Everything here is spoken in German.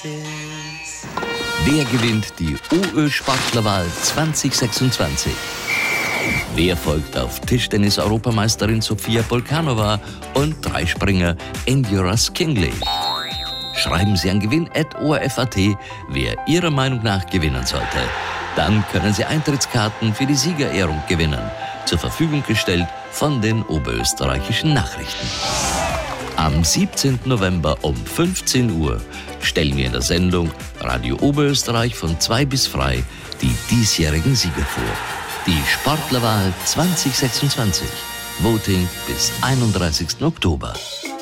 Wer gewinnt die OÖ-Sportlerwahl 2026? Wer folgt auf Tischtennis-Europameisterin Sofia Polkánova und Dreispringer Enduras Kingley? Schreiben Sie an gewinn@orf.at, wer Ihrer Meinung nach gewinnen sollte. Dann können Sie Eintrittskarten für die Siegerehrung gewinnen. Zur Verfügung gestellt von den Oberösterreichischen Nachrichten. Am 17. November um 15 Uhr stellen wir in der Sendung Radio Oberösterreich von 2 bis frei die diesjährigen Sieger vor. Die Sportlerwahl 2026. Voting bis 31. Oktober.